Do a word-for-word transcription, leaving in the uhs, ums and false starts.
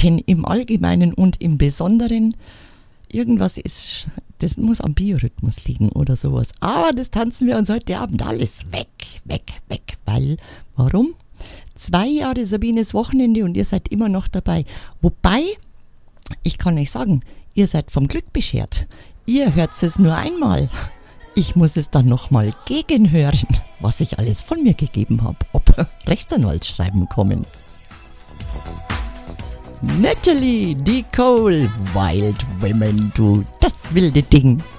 denn im Allgemeinen und im Besonderen, irgendwas ist, das muss am Biorhythmus liegen oder sowas. Aber das tanzen wir uns heute Abend alles weg, weg, weg, weil, warum? Zwei Jahre Sabines Wochenende und ihr seid immer noch dabei. Wobei, ich kann euch sagen, ihr seid vom Glück beschert. Ihr hört es nur einmal. Ich muss es dann nochmal gegenhören, was ich alles von mir gegeben habe. Ob Rechtsanwaltsschreiben kommen. Natalie, die Cole, Wild Women, du, das wilde Ding.